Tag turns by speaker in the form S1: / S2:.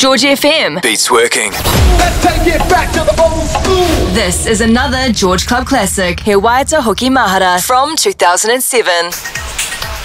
S1: George FM.
S2: Beats working.
S3: Let's take it back to the old school.
S1: This is another George Club classic, He Waita Hoki Mahara from 2007.